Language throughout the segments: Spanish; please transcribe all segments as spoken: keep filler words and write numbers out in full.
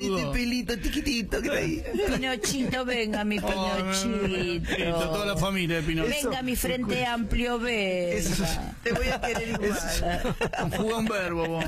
Ese pelito chiquitito que está ahí. Pinochito, venga mi Pinochito. Oh, toda la familia de Pinochito. Venga Eso, mi frente amplio, venga. Eso, te voy a querer igual. Juega un verbo, vos.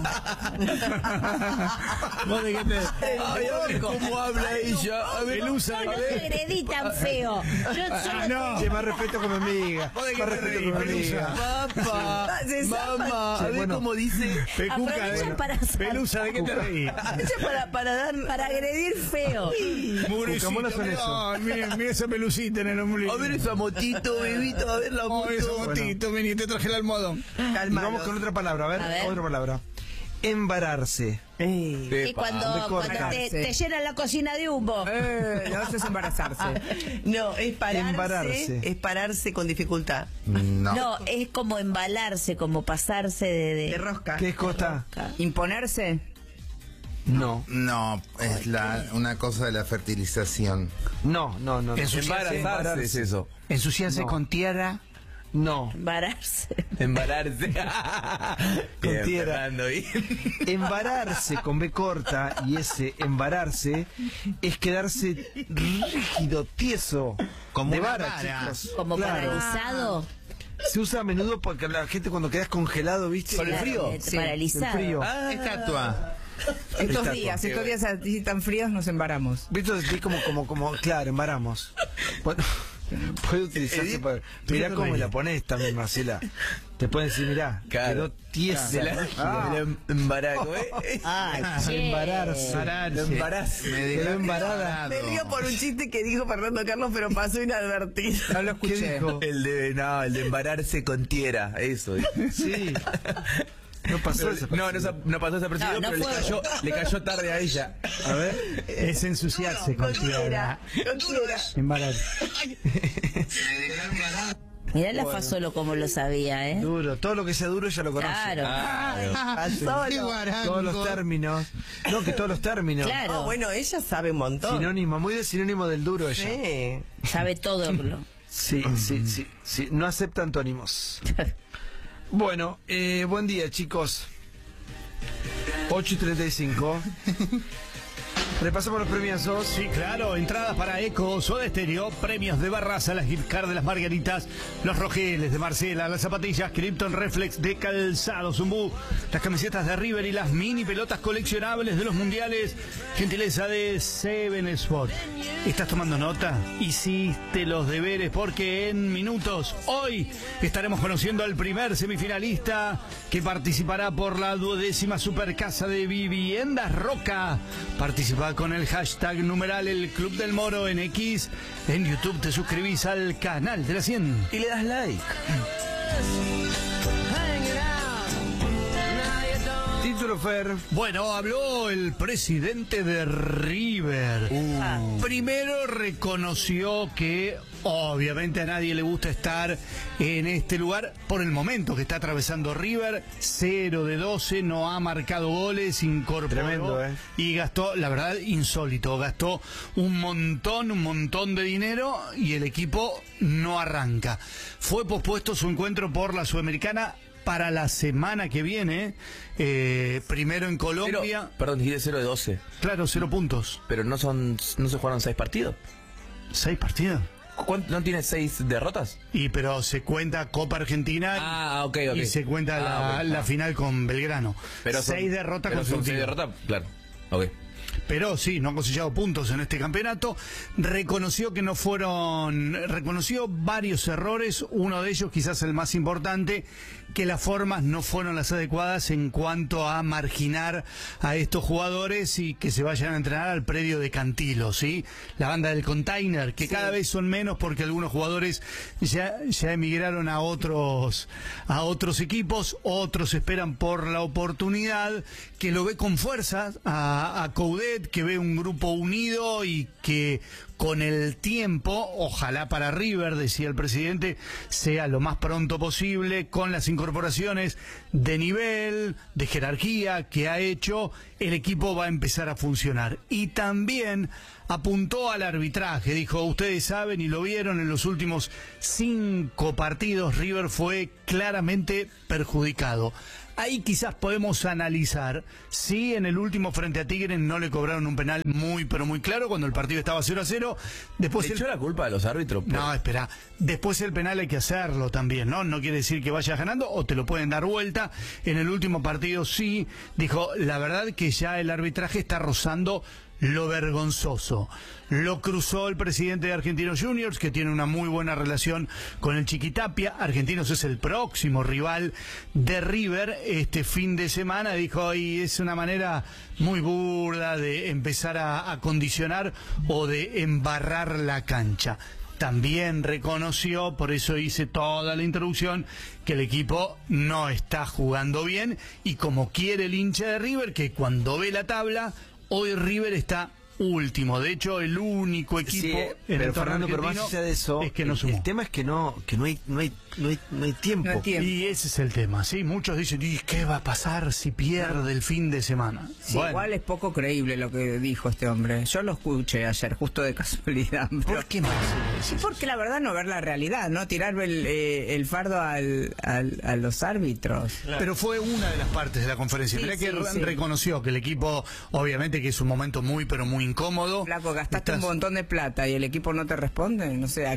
¿Vos de qué te...? Ay, a ver cómo habla ella. A ver, Pelusa, No te agredí tan feo. Yo solo Ah, no. Che, más respeto con mi amiga. ¿Vos de qué Más te respeto reís, con mi Pelusa? amiga. papá, mamá, a ver bueno. cómo dice. Pecuca, Aprovecha de... para hacer- Pelusa, ¿de qué te reís? Ella para, para dar. para agredir feo. Mugrecito, Cucamonas son eso. ay, mira, mira esa pelucita en el ombligo. A ver esa motito, bebito, a ver la moto. Ay, esa motito, vení, te traje el almohadón. Y Calmado. vamos con otra palabra, a ver, A ver. otra palabra. Embararse. Ey. Y cuando, me corta. cuando te, te llenan la cocina de humo. Eh, no, eso es embarazarse. No, es pararse, Embararse. es pararse con dificultad. No. No, es como embalarse, como pasarse de... de... De rosca. ¿Qué es Costa? Imponerse. No. No, es la, una cosa de la fertilización. No, no, no. no. Ensuciarse. Embararse es eso. Ensuciarse No. con tierra. No. Embararse. Embararse. Con tierra. Fernando, ¿y? Embararse con B corta y ese embararse es quedarse rígido, tieso. Como de una vara, vara. chicos. Como Claro. paralizado. Se usa a menudo porque la gente cuando quedas congelado, ¿viste? ¿Con el frío? Eh, Sí, paralizado. el frío. Ah, estatua. Estos Estatua. días, estos días así tan fríos nos embaramos. ¿Viste? Es como, como, como, claro, embaramos. Bueno, puede utilizarse para... Mirá te cómo reís? la pones también, Marcela. Te pueden decir, mirá, Claro. quedó tiesa. De la, Ah, de la embaraco, ¿eh? Ay, che. embararse. Lo embarazo. Me Quedó embarada. Me río por un chiste que dijo Fernando Carlos, pero pasó inadvertido. No lo ¿Qué escuché. dijo? El de, no, el de embararse con tierra, eso. Sí. No pasó eso. No, no, sa- no pasó desapercibido, No, no pero le fue. cayó, le cayó tarde a ella. A ver. Es ensuciarse con tierra. Con tierra. Embarar. Mirá la Fasolo como lo sabía, ¿eh? Duro. Todo lo que sea duro ya lo conoce. Claro. Ah, solo. Todos los términos. No, que todos los términos. Claro. Oh, bueno, ella sabe un montón. Sinónimo, muy de sinónimo del duro ella. Sí. Sabe todo. Lo... Sí, sí, sí, sí. No acepta antónimos. Bueno, eh, buen día, chicos. ocho y treinta y cinco. Repasamos los premiazos. Sí, claro, entradas para Eco, Soda Stereo, premios de Barraza, las gift card de las Margaritas, los rojeles de Marcela, las zapatillas Krypton Reflex de Calzado Zumbú, las camisetas de River y las mini pelotas coleccionables de los mundiales, gentileza de Seven Sport. ¿Estás tomando nota? Hiciste los deberes porque en minutos, hoy, estaremos conociendo al primer semifinalista que participará por la duodécima Supercasa de Viviendas Roca. Participa con el hashtag numeral el Club del Moro en X. En YouTube te suscribís al canal de la cien. Y le das like. Título, Fer. Bueno, habló el presidente de River. Uh. Primero reconoció que obviamente a nadie le gusta estar en este lugar por el momento que está atravesando River. cero de doce, no ha marcado goles, incorporó. Tremendo, ¿eh? Y gastó, la verdad, insólito. Gastó un montón, un montón de dinero y el equipo no arranca. Fue pospuesto su encuentro por la Sudamericana para la semana que viene, eh, primero en Colombia. Cero, perdón, dijiste cero de doce. Claro, cero puntos. Pero no son, no se jugaron seis partidos. ¿Seis partidos? ¿Cuánto- ¿No tiene seis derrotas? Y pero se cuenta Copa Argentina Ah, ok, ok. y se cuenta Ah, la, ok. la final con Belgrano. Pero son- seis derrotas pero son seis consecutivas. derrotas, claro. Ok. Pero sí, no ha cosechado puntos en este campeonato. Reconoció que no fueron, reconoció varios errores, uno de ellos quizás el más importante, que las formas no fueron las adecuadas en cuanto a marginar a estos jugadores y que se vayan a entrenar al predio de Cantilo, ¿sí? La banda del Container, que Sí. cada vez son menos porque algunos jugadores ya, ya emigraron a otros, a otros equipos, otros esperan por la oportunidad, que lo ve con fuerza a, a Coudet, que ve un grupo unido y que con el tiempo, ojalá para River, decía el presidente, sea lo más pronto posible, con las incorporaciones de nivel, de jerarquía que ha hecho, el equipo va a empezar a funcionar. Y también apuntó al arbitraje, dijo, ustedes saben y lo vieron, en los últimos cinco partidos River fue claramente perjudicado. ahí quizás podemos analizar si en el último frente a Tigres no le cobraron un penal muy, pero muy claro, cuando el partido estaba cero a cero. Después ¿Le el... echó la culpa a los árbitros? Por... No, espera. Después el penal hay que hacerlo también, ¿no? No quiere decir que vayas ganando o te lo pueden dar vuelta. En el último partido sí, dijo, la verdad que ya el arbitraje está rozando lo vergonzoso. Lo cruzó el presidente de Argentinos Juniors, que tiene una muy buena relación con el Chiquitapia. Argentinos es el próximo rival de River este fin de semana. Dijo, y es una manera muy burda de empezar a, a condicionar o de embarrar la cancha. También reconoció, por eso hice toda la introducción, que el equipo no está jugando bien, y como quiere el hincha de River, que cuando ve la tabla, hoy River está último. De hecho, el único equipo Sí, en pero el torneo Fernando, pero más argentino allá de eso, es que no el, sumó. el tema es que no, que no hay, no hay, no hay, no hay tiempo. No hay tiempo. Y ese es el tema, sí. Muchos dicen, ¿y qué va a pasar si pierde el fin de semana? Sí, Bueno, igual es poco creíble lo que dijo este hombre. Yo lo escuché ayer, justo de casualidad. pero- ¿por qué más? Sí, porque la verdad no ver la realidad, ¿no? Tirar el, eh, el fardo al, al- a los árbitros. Pero fue una de las partes de la conferencia. Sí, Mirá que sí, re- sí. reconoció que el equipo, obviamente que es un momento muy, pero muy incómodo. Flaco, gastaste Estás- un montón de plata y el equipo no te responde. No sé,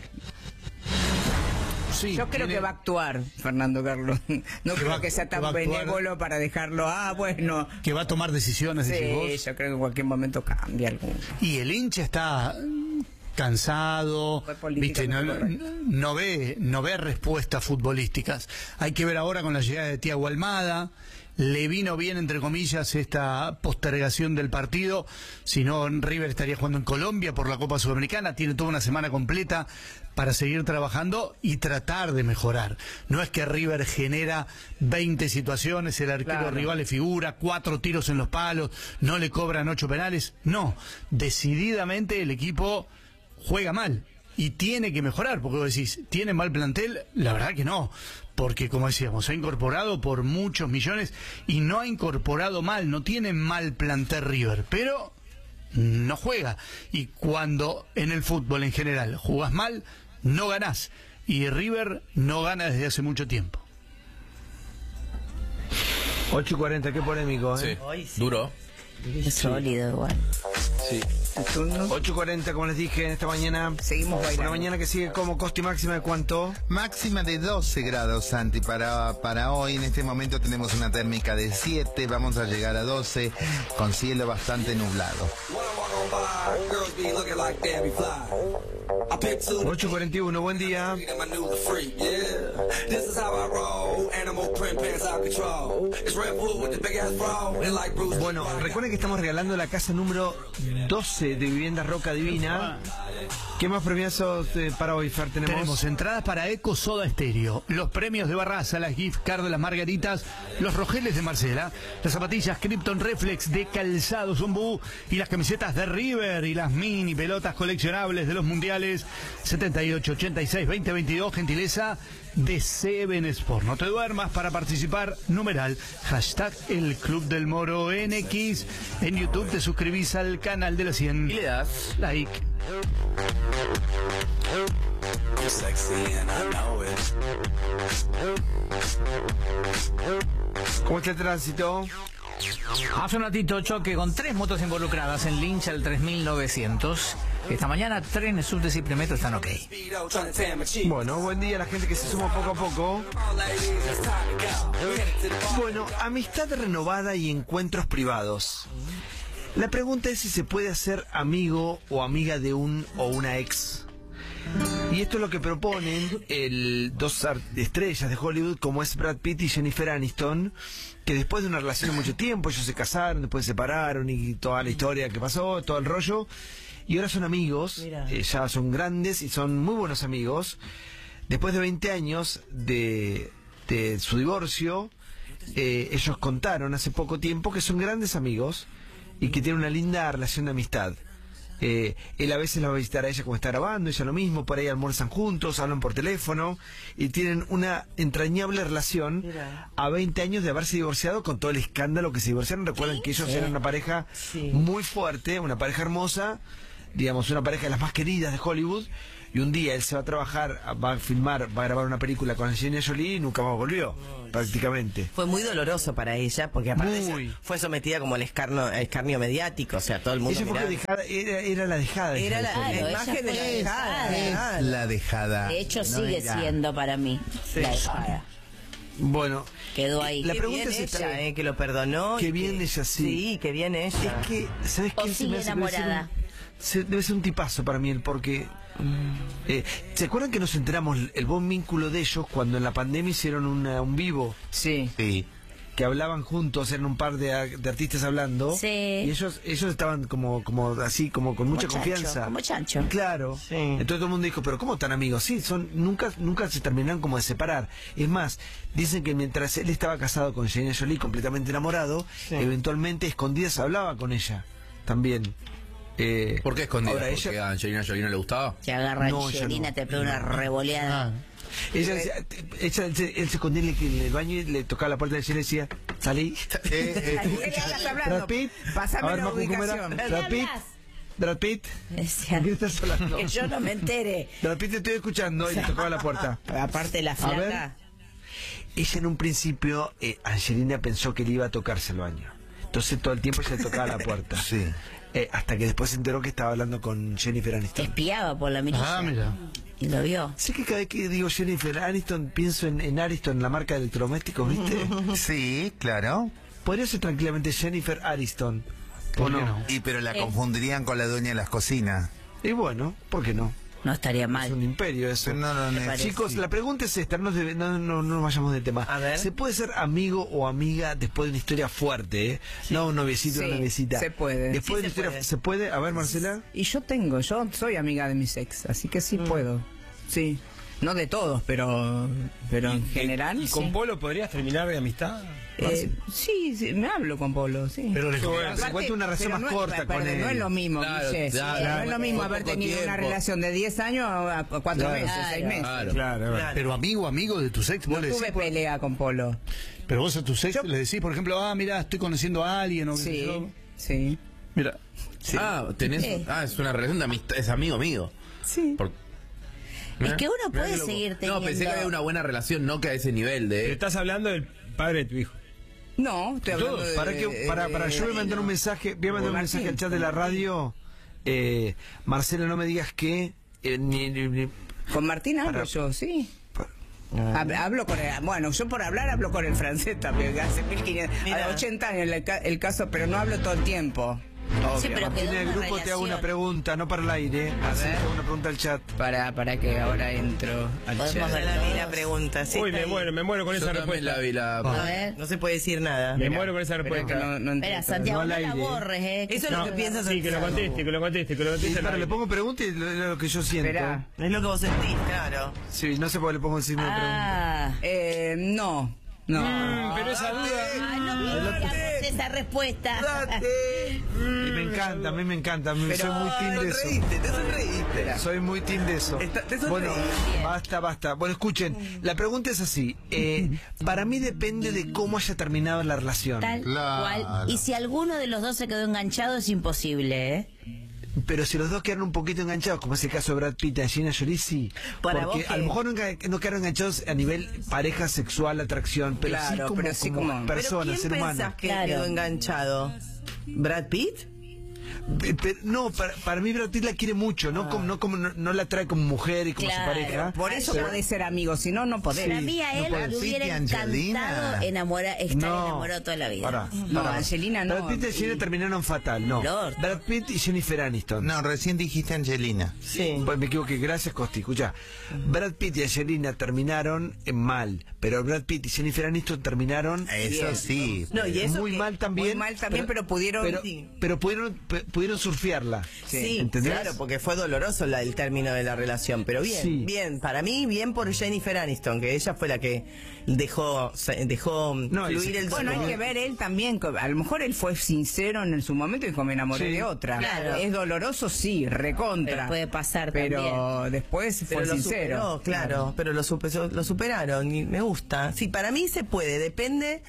Sí, yo creo tiene- que va a actuar Fernando Carlos. No Que creo va- que sea que tan va a actuar. benévolo para dejarlo. Ah, bueno. que va a tomar decisiones, decís Sí, vos. yo creo que en cualquier momento cambia algo. Y el hincha está mm, cansado, Fue política, viste, no, no fue correcto. no ve, no ve respuestas futbolísticas. Hay que ver ahora con la llegada de Thiago Almada. Le vino bien, entre comillas, esta postergación del partido. Si no, River estaría jugando en Colombia por la Copa Sudamericana. Tiene toda una semana completa para seguir trabajando y tratar de mejorar. No es que River genera veinte situaciones, el arquero Claro. rival le figura, cuatro tiros en los palos, no le cobran ocho penales. No, decididamente el equipo juega mal y tiene que mejorar, porque vos decís, ¿tiene mal plantel? La verdad que no, porque como decíamos, ha incorporado por muchos millones y no ha incorporado mal, no tiene mal plantel River, pero no juega. Y cuando en el fútbol en general jugás mal, no ganás. Y River no gana desde hace mucho tiempo. ocho y cuarenta, qué polémico, ¿eh? Sí, duro. Es sólido igual. Sí. ocho y cuarenta, como les dije, en esta mañana. Seguimos bailando. Una mañana que sigue como coste máxima de cuánto. Máxima de doce grados, Santi, para, para hoy. En este momento tenemos una térmica de siete, vamos a llegar a doce, con cielo bastante nublado. ocho y cuarenta y uno, buen día. Bueno, recuerden que estamos regalando la casa número doce de Viviendas Roca Divina. ¿Qué más premiazos eh, para hoy, Fer, tenemos? Tenemos entradas para Eco Soda Estéreo, los premios de Barraza, las gift card de las Margaritas, los rojeles de Marcela, las zapatillas Krypton Reflex de Calzado Zumbú y las camisetas de River y las mini pelotas coleccionables de los mundiales setenta y ocho, ochenta y seis, veinte veintidós, gentileza de Seven Sport. No te duermas, para participar, numeral, hashtag el Club del Moro en X. En YouTube te suscribís al canal de la cien. Y le das. Like. ¿Cómo está el tránsito? Hace un ratito choque con tres motos involucradas en Lynch al tres mil novecientos. Esta mañana trenes, subtes y premetro están ok. Bueno, buen día a la gente que se suma poco a poco. Bueno, amistad renovada y encuentros privados. La pregunta es si se puede hacer amigo o amiga de un o una ex. Y esto es lo que proponen el, dos art- estrellas de Hollywood, como es Brad Pitt y Jennifer Aniston, que después de una relación de mucho tiempo, ellos se casaron, después se separaron y toda la historia que pasó, todo el rollo, y ahora son amigos, eh, ya son grandes y son muy buenos amigos. Después de veinte años de, de su divorcio, eh, ellos contaron hace poco tiempo que son grandes amigos y que tienen una linda relación de amistad. Eh, él a veces la va a visitar a ella cuando está grabando, ella lo mismo, por ahí almuerzan juntos, hablan por teléfono y tienen una entrañable relación a veinte años de haberse divorciado, con todo el escándalo que se divorciaron. Recuerden que ellos eran una pareja muy fuerte, una pareja hermosa, digamos, una pareja de las más queridas de Hollywood, y un día él se va a trabajar, va a filmar, va a grabar una película con Angelina Jolie y nunca más volvió, prácticamente. Fue muy doloroso para ella, porque aparte Muy. ella fue sometida como el escarno, el escarnio mediático, o sea, todo el mundo Ella fue miraba. dejada, era, era la dejada. de Era la, Angelina la Claro, imagen ella de la fue dejada. dejada. Es la dejada. De hecho, No sigue era. siendo para mí la dejada. Bueno, Quedó ahí. La Qué pregunta bien es ella, esta. eh, que lo perdonó. Qué y bien que- ella, sí. Sí, qué bien ella. es que, ¿sabes O qué? Se sigue me hace- debe ser un- enamorada. se- debe ser un tipazo para mí él, porque... eh, ¿se acuerdan que nos enteramos el buen vínculo de ellos cuando en la pandemia hicieron una- un vivo? Sí. Sí. Que hablaban juntos, eran un par de, a- de artistas hablando. Sí. Y ellos ellos estaban como como así, como con mucha Como chancho, confianza. como chancho. Claro. Sí. Entonces todo el mundo dijo, pero ¿cómo tan amigos? Sí, son nunca nunca se terminaron como de separar. Es más, dicen que mientras él estaba casado con Angelina Jolie, completamente enamorado, eventualmente escondidas hablaba con ella también. Eh, ¿Por qué escondida? ahora ¿Porque ella- a Angelina Jolie no le gustaba? Se agarra No, ya Angelina, no. te pega una revoleada. Ella, decía- ella- él, se- él se escondía en el, en el baño y le tocaba la puerta de ella y le decía, salí. Eh, eh, ¿De qué estás hablando? Brad Pitt. Pásame A ver, la Macu, ¿cómo era? ubicación. Brad Pitt. hablas? Brad Pitt. Decía, ¿Con quién estás hablando? que yo no me entere. Brad Pitt te estoy escuchando y le tocaba la puerta. Aparte la A ver. flaca. Ella en un principio, eh, Angelina pensó que le iba a tocarse el baño. Entonces todo el tiempo se le tocaba la puerta. Sí. Eh, hasta que después se enteró que estaba hablando con Jennifer Aniston. Espiaba por la mirilla. Ah, mira. Y lo vio. Sé que cada vez que digo Jennifer Aniston pienso en, en Ariston, la marca de electrodomésticos, ¿viste? Sí, claro. Podría ser tranquilamente Jennifer Aniston. ¿O ¿Por qué no? no? Y pero la Eh. confundirían con la dueña de las cocinas. Y bueno, ¿por qué no? No estaría Es un mal. imperio eso. No, no, no, parece? Chicos, la pregunta es esta, no, debe- no, no, no nos vayamos del tema. A ver. ¿Se puede ser amigo o amiga después de una historia fuerte? ¿Eh? No un noviecito o Sí, una noviecita. se puede. Después Sí, de una se historia, puede. ¿se puede? A ver, Marcela. Y yo tengo, yo soy amiga de mis ex, así que Mm. sí puedo. Sí. No de todos, pero pero en general. ¿Y con sí. Polo podrías terminar de amistad? Eh, sí, sí, me hablo con Polo, sí. Pero le Aparte, cuenta una relación pero más no, corta pero con él. no es lo mismo, Claro, Guille. claro, Sí, no es claro. lo mismo Fue haber poco tenido una tiempo. relación de diez años a a cuatro Claro. meses, Claro. seis meses. Claro. Claro, Claro. Pero amigo, amigo de tus ex, No vos le tuve decís, pelea con Polo. pero vos a tus ex le decís, por ejemplo, ah, mira, estoy conociendo a alguien o qué sé Sí, yo. sí. Mira, Ah, tenés, Sí. ah, es una relación de amistad, es amigo mío. Sí. Por- Es Mirá, que uno mirá puede qué loco. seguir No, teniendo. pensé que había una buena relación, no que a ese nivel Pero de... estás hablando del padre de tu hijo. No, estoy hablando Todos, de... para que para para yo voy a mandar un mensaje, voy a mandar un Martín. mensaje al chat de la radio. Eh, Marcelo, no me digas que eh, ni, ni- ni- Con Martín hablo Para- yo, sí. pa- Hab- Hablo con el, bueno, yo por hablar hablo con el francés también, que hace mil quinientos, Mira. a ochenta años el, ca- el caso, pero no hablo todo el tiempo. Sí, pero Martín, quedó en el una grupo te hago una relación. pregunta, no para el aire. Así te hago una pregunta al chat. Para, para que ahora entro al Podemos chat. ver Ya la vi la todos. pregunta. sí, Uy, está me ahí. muero, me muero con Yo esa también respuesta. la vi la... A ver. No se puede decir nada. Me muero con esa Espera que respuesta. no, no entré Espera, todavía. Santiago, no no al la aire. borres, eh. Eso es lo No, que piensas. Sí, que lo conteste, que lo conteste, que lo Y conteste. para, al le aire. pongo pregunta y lo, lo que yo siento. Espera. Es lo que vos sentís, claro. Sí, no sé por qué le pongo encima de pregunta. Ah. Eh, no, no. Mm, pero esa duda... Ay, no me esa respuesta. Y me encanta, a mí me encanta. a mí- soy muy team de eso. Sonreíste, te sonreíste. Soy muy team de eso. Está- te sonreí. Bueno, basta, basta. Bueno, escuchen, la pregunta es así. Eh, para mí depende de cómo haya terminado la relación. Tal Claro. cual. Y si alguno de los dos se quedó enganchado, es imposible, ¿eh? Pero si los dos quedaron un poquito enganchados, como es el caso de Brad Pitt y Angelina Jolie, sí. Para Porque vos a lo que- mejor no, enga- no quedaron enganchados a nivel pareja sexual, atracción, pero sí Claro, como, pero sí como como- persona, ¿Pero ser quién humano. pensás que Claro. quedó enganchado? ¿Brad Pitt? Pe- pe- no, para, para mí Brad Pitt la quiere mucho, no como, no, como, no, no la trae como mujer y como Claro. su pareja. Por eso Pero- podés ser amigo, si no, no podés. Para mí a no él puede. le hubiera Pitt y Angelina. encantado enamorar, estar enamorado toda la vida. Pará, No, pará. Angelina no. Brad Pitt y Angelina terminaron fatal, no. Lord. Brad Pitt y Jennifer Aniston. No, recién dijiste Angelina. Sí. Pues me equivoqué, gracias Costi. Escucha, Brad Pitt y Angelina terminaron eh, mal, pero Brad Pitt y Jennifer Aniston terminaron Eso sí. No, y eso muy que- mal también. muy mal también, pero pudieron- Pero, sí. pero pudieron, pe- pudieron surfearla. Sí, ¿entendés? claro, porque fue doloroso la- el término de la relación, pero bien, Sí. bien, para mí bien por Jennifer Aniston, que ella fue la que dejó se- dejó No, y fluir se- el Bueno, hay dolor. que ver él también, co- a lo mejor él fue sincero en su momento y dijo me enamoré Sí. de otra. Claro. Es doloroso, sí, recontra. Pero puede pasar Pero también. después Pero fue lo sincero. superó, claro, pero lo, supe- lo superaron y me gusta. Sí, para mí se puede, depende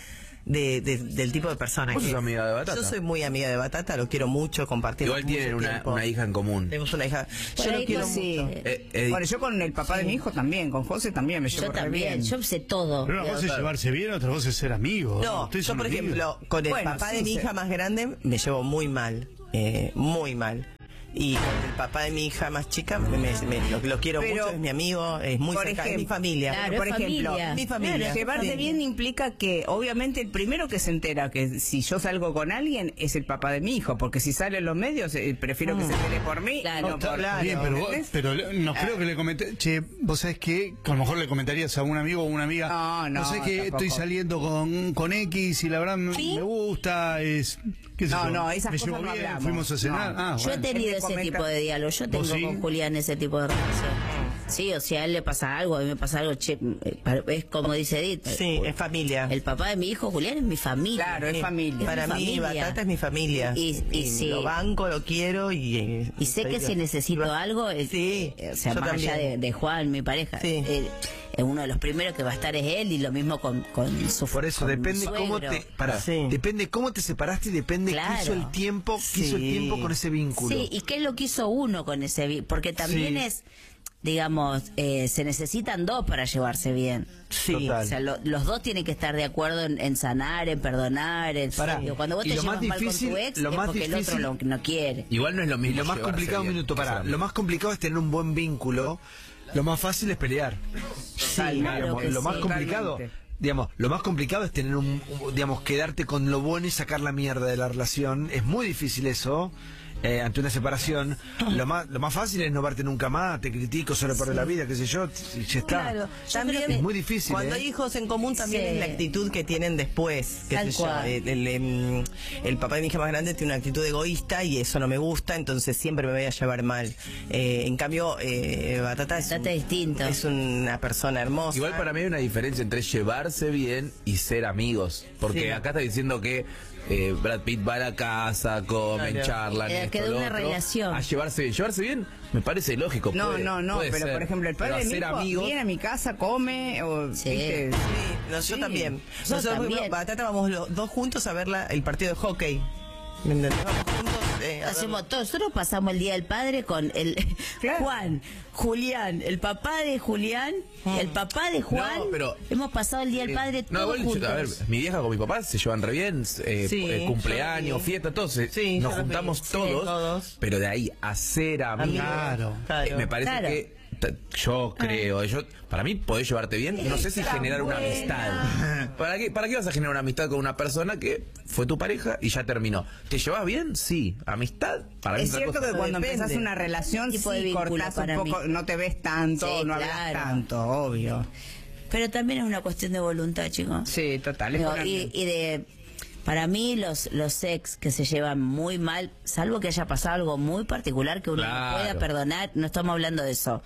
de, de- del tipo de persona ¿Vos que sos es. amiga de Batata? Yo soy muy amiga de Batata, lo quiero mucho, compartimos Igual tienen mucho una, tiempo. una hija en común. Tenemos una hija. Por Yo lo ahí quiero con- Sí. mucho. Eh, Edith, Bueno, yo con el papá de mi hijo también, con José también me llevo Yo re también, bien. yo sé todo. Pero una cosa es llevarse bien, otra cosa es ser amigo. No, Ustedes yo son por amigos. ejemplo, con el Bueno, papá sí, de mi sí. hija más grande me llevo muy mal, eh, muy mal. Y con el papá de mi hija más chica me, me- me- lo, lo quiero Pero, mucho, es mi amigo, es muy por cerca, es mi ejemplo, familia. claro, Por es ejemplo, familia. mi familia. Claro, Llevarse familia. bien implica que, obviamente, el primero que se entera que si yo salgo con alguien es el papá de mi hijo, porque si sale en los medios, eh, prefiero que se entere por mí. Claro. y no por- Claro. Bien, pero, vos- ¿entendés? pero le- no creo que le comenté. Che, vos sabés que a lo mejor le comentarías a un amigo o una amiga. No, no, Vos sabés que tampoco. estoy saliendo con, con X y la verdad me, ¿Sí? me gusta. Es, qué sé No, yo, no, esas me cosas llevo no bien, hablamos. fuimos a cenar. No. Ah, Yo he bueno. tenido Él me ese comenta- tipo de diálogo. Yo tengo sí? con Julián ese tipo de relación. Sí, o sea, a él le pasa algo, a mí me pasa algo. Che, eh, para- es como dice Edith. Sí, es familia. El papá de mi hijo, Julián, es mi familia. Claro, es Sí, familia. Para mi mí, familia. Batata es mi familia. Y- y sí. Lo banco, lo quiero y... eh, Y sé que estoy- si necesito algo, eh, Sí, eh, o sea, yo más allá de, también. de Juan, mi pareja, Sí. eh, eh, uno de los primeros que va a estar es él y lo mismo con, con su Por eso con mi depende cómo suegro. te para, Sí. depende cómo te separaste y depende Claro. qué hizo el tiempo, qué hizo el Sí. tiempo con ese vínculo. Sí, y qué es lo que hizo uno con ese vi- porque también Sí. es, digamos, eh, se necesitan dos para llevarse bien. Sí. Total. O sea, lo- los dos tienen que estar de acuerdo en, en sanar, en perdonar. En, Pará, digo, cuando vos y te lo llevas más mal difícil- con tu ex lo es más porque el otro difícil- lo, no quiere. Igual no es lo Y mismo. lo más llevarse complicado, un bien minuto, que para, ser lo más complicado es tener un buen vínculo. Lo más fácil es pelear. Claro Digamos, que lo más sí. complicado, Totalmente. digamos, lo más complicado es tener un, un- digamos, quedarte con lo bueno y sacar la mierda de la relación. Es muy difícil eso. eh, ante una separación, lo más lo más fácil es no verte nunca más, te critico, solo por la vida, qué sé yo, y ya está. Claro, también creo que- es muy difícil. Cuando ¿eh? hay hijos en común también Sí. es la actitud que tienen después. qué Tal sé yo. cual. El, el, em, el papá de mi hija más grande tiene una actitud egoísta y eso no me gusta, entonces siempre me voy a llevar mal. Eh, en cambio, eh, Batata, es, Batata un- es distinto. es una persona hermosa. Igual para mí hay una diferencia entre llevarse bien y ser amigos. Porque Sí. acá está diciendo que eh, Brad Pitt va a la casa, comen, Claro. charlan. Eh, esto, que de lo una otro. relación. A llevarse bien. Llevarse bien me parece lógico. No, puede- no, no, puede pero ser. por ejemplo, el padre Pero de mi ser hijo amigos. viene a mi casa, come, o, Sí. ¿viste? Sí, no, yo Sí. también. Yo Nosotros, por ejemplo, también. Batata vamos los dos juntos a ver la- el partido de hockey. ¿Me entendés? Vamos juntos. eh, a Hacemos verlo. todo. Nosotros pasamos el Día del Padre con el Claro. Juan, Julián, el papá de Julián, el papá de Juan. No, pero- Hemos pasado el Día del Eh, Padre no, todos igual, yo- juntos. a ver, mi vieja con mi papá se llevan re bien, eh, Sí, eh, cumpleaños, sí. fiesta, todos, se- Sí, nos yo los juntamos vi. Sí, todos, todos. pero de ahí a ser amigos, Claro, eh, claro. me parece Claro. que t- yo creo, yo para mí podés llevarte bien, no sé si generar una amistad. ¿Para qué, ¿Para qué vas a generar una amistad con una persona que fue tu pareja y ya terminó? ¿Te llevas bien? Sí. ¿Amistad? Para mí Es otra cierto cosa. que cuando Depende. empezás una relación, Tipo de sí, vínculo cortás un para poco, mí. no te ves tanto, Sí, no hablas claro. tanto, obvio. Pero también es una cuestión de voluntad, chicos. Sí, total. es Digo, ponerle- y, y de para mí los los ex que se llevan muy mal, salvo que haya pasado algo muy particular que uno no Claro. pueda perdonar, no estamos hablando de eso.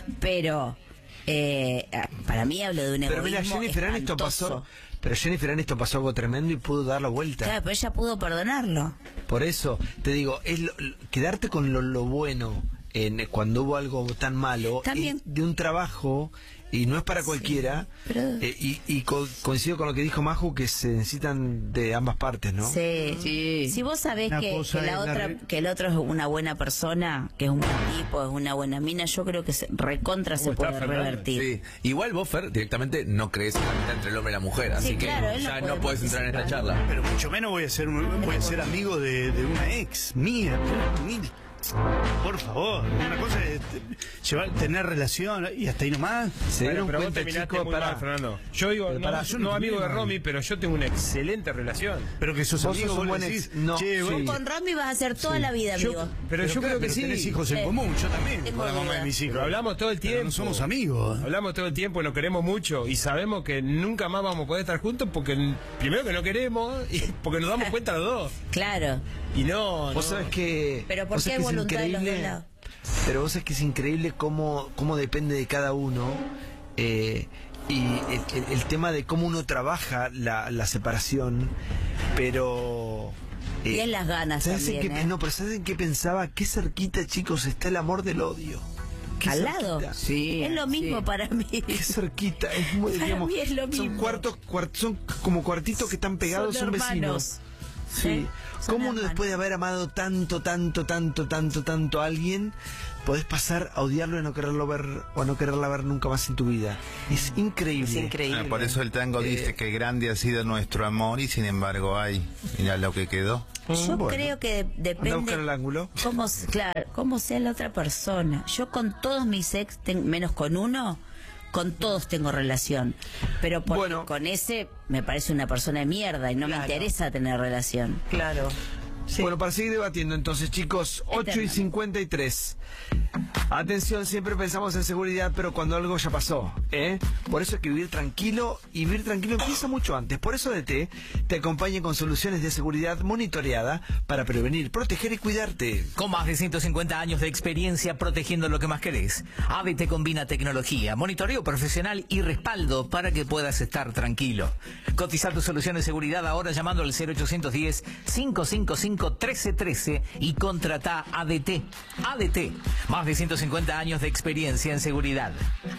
Pero eh, para mí hablo de un Pero mira, egoísmo Jennifer Aniston espantoso. pasó, pero Jennifer Aniston pasó algo tremendo y pudo dar la vuelta. Claro, pero ella pudo perdonarlo. Por eso te digo, es lo- lo- quedarte con lo, lo bueno en cuando hubo algo tan malo También- es de un trabajo y no es para cualquiera. pero- eh, y y co- coincido con lo que dijo Maju, que se necesitan de ambas partes, ¿no? Sí. Sí. Si vos sabés Una que, cosa que la es la otra, re- que el otro es una buena persona, que es un buen tipo, es una buena mina, yo creo que se, recontra se ¿Cómo está, puede Fernando? revertir. Sí. Igual vos, Fer, directamente no crees en la amistad entre el hombre y la mujer, así Sí, que claro, él no ya puede no puedes entrar en esta participar. charla. Pero mucho menos voy a ser, un- voy a ser amigo de, de una ex mía. pero mil- Por favor, una cosa es te- llevar, tener relación y hasta ahí nomás. Se Bueno, dieron pero vos cuenta, terminaste chicos, muy pará. mal, Fernando. Yo digo, Pero no, pará, yo yo no no amigo de terminé mal. Romy, pero yo tengo una excelente relación. Pero que sos Vos amigo, sos un vos buen decís, ex. No, che, sí. vos- Con Romy vas a hacer toda la vida, Yo- amigo. pero, yo creo claro, que pero sí. tenés hijos en Sí. común, yo también, Tengo con la mamá duda. de mis hijos. Pero hablamos todo el Pero tiempo. no somos amigos. Hablamos todo el tiempo, nos queremos mucho y sabemos que nunca más vamos a poder estar juntos porque primero que no queremos y porque nos damos cuenta los dos. Claro. Y no, Vos no. sabés que. Pero ¿por vos qué sabés hay que es voluntad de los increíble, dos lados? Pero vos sabés que es increíble cómo, cómo depende de cada uno. eh, y el, el- el tema de cómo uno trabaja la, la separación. Pero. Y en las ganas ¿sabes en también, qué- ¿eh? No, pero ¿sabes en qué pensaba? Qué cerquita, chicos, está el amor del odio. Qué al cerquita. lado. Sí, es lo mismo sí. para mí. Qué cerquita, es muy, Para digamos, mí es lo son mismo. cuartos, cuart- son como cuartitos que están pegados, son, Son vecinos. hermanos. Sí. ¿Eh? Son ¿Cómo uno hermanos. después de haber amado tanto, tanto, tanto, tanto, tanto a alguien, podés pasar a odiarlo y a no quererlo ver o a no quererla ver nunca más en tu vida? Es increíble. Es increíble. Ah, por eso el tango Eh, dice que grande ha sido nuestro amor y sin embargo, ay, mira lo que quedó. Yo Bueno. creo que Anda a depende buscar el ángulo. cómo, s- claro, cómo sea la otra persona. Yo con todos mis ex, ten- menos con uno, con todos tengo relación. Pero porque Bueno. con ese me parece una persona de mierda y no me Claro. interesa tener relación. Claro. Sí. Bueno, para seguir debatiendo entonces, chicos, ocho y Eternamente. cincuenta y tres. Atención, siempre pensamos en seguridad, pero cuando algo ya pasó, ¿eh? Por eso hay que vivir tranquilo, y vivir tranquilo empieza mucho antes. Por eso A D T te acompaña con soluciones de seguridad monitoreada para prevenir, proteger y cuidarte. Con más de ciento cincuenta años de experiencia protegiendo lo que más querés, A D T combina tecnología, monitoreo profesional y respaldo para que puedas estar tranquilo. Cotiza tu solución de seguridad ahora llamando al cero ochocientos diez, cinco cinco cinco, uno tres uno tres y contrata A D T. A D T, más de ciento cincuenta años de experiencia en seguridad.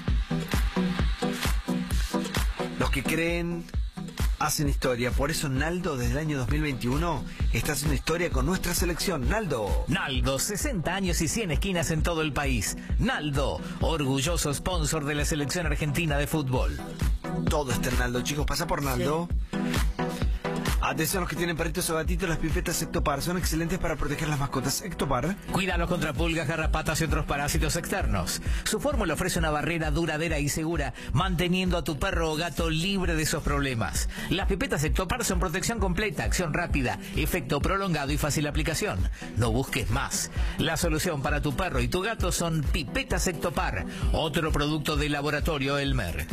Los que creen hacen historia. Por eso Naldo desde el año dos mil veintiuno está haciendo historia con nuestra selección. Naldo. Naldo, sesenta años y cien esquinas en todo el país. Naldo, orgulloso sponsor de la selección argentina de fútbol. Todo está en Naldo, chicos. Pasa por Naldo. Atención a los que tienen perritos o gatitos, las pipetas Ectopar son excelentes para proteger las mascotas. Ectopar. Cuídalos contra pulgas, garrapatas y otros parásitos externos. Su fórmula ofrece una barrera duradera y segura, manteniendo a tu perro o gato libre de esos problemas. Las pipetas Ectopar son protección completa, acción rápida, efecto prolongado y fácil aplicación. No busques más. La solución para tu perro y tu gato son pipetas Ectopar, otro producto del laboratorio Elmer.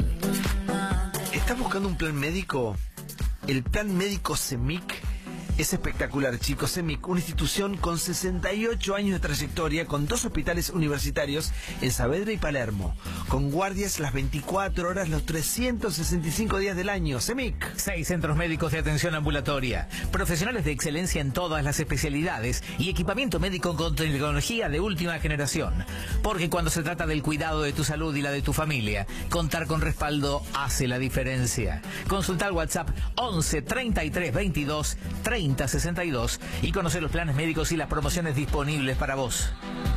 ¿Estás buscando un plan médico? El plan médico CEMIC es espectacular, chicos. CEMIC, una institución con sesenta y ocho años de trayectoria, con dos hospitales universitarios en Saavedra y Palermo, con guardias las veinticuatro horas, los trescientos sesenta y cinco días del año. CEMIC. Seis centros médicos de atención ambulatoria, profesionales de excelencia en todas las especialidades y equipamiento médico con tecnología de última generación. Porque cuando se trata del cuidado de tu salud y la de tu familia, contar con respaldo hace la diferencia. Consulta el WhatsApp once treinta y tres veintidós treinta sesenta y dos y conocer los planes médicos y las promociones disponibles para vos.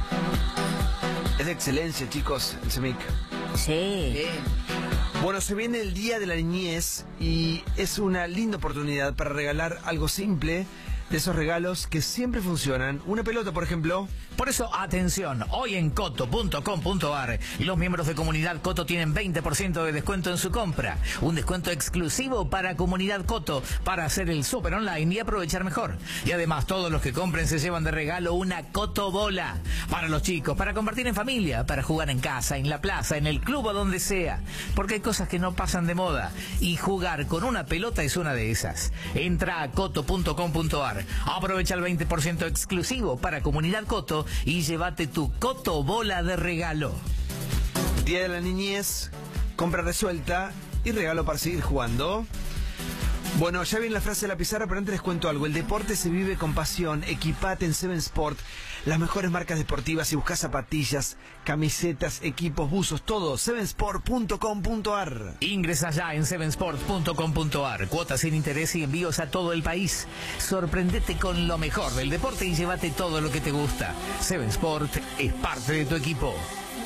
Es de excelencia, chicos, el CEMIC. Sí. Bueno, se viene el Día de la Niñez y es una linda oportunidad para regalar algo simple, de esos regalos que siempre funcionan. Una pelota, por ejemplo. Por eso, atención, hoy en coto punto com punto ar los miembros de Comunidad Coto tienen veinte por ciento de descuento en su compra. Un descuento exclusivo para Comunidad Coto, para hacer el súper online y aprovechar mejor. Y además, todos los que compren se llevan de regalo una Coto Bola. Para los chicos, para compartir en familia, para jugar en casa, en la plaza, en el club o donde sea. Porque hay cosas que no pasan de moda. Y jugar con una pelota es una de esas. Entra a coto punto com punto ar. Aprovecha el veinte por ciento exclusivo para Comunidad Coto y llévate tu Coto Bola de regalo. Día de la Niñez, compra resuelta y regalo para seguir jugando. Bueno, ya viene la frase de la pizarra, pero antes les cuento algo. El deporte se vive con pasión. Equipate en Seven Sport, las mejores marcas deportivas. Si buscas zapatillas, camisetas, equipos, buzos, todo. seven sport punto com punto ar. Ingresa ya en seven sport punto com punto ar. Cuotas sin interés y envíos a todo el país. Sorprendete con lo mejor del deporte y llévate todo lo que te gusta. Seven Sport es parte de tu equipo.